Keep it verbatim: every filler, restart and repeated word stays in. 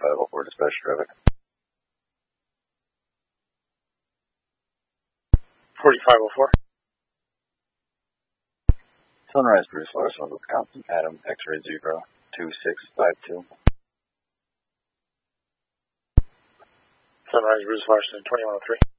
forty-five oh four dispatch traffic. forty-five oh four. Sunrise Bruce Larson, Wisconsin, Adam, X-ray zero, two six five two. Sunrise Bruce Larson, twenty-one oh three.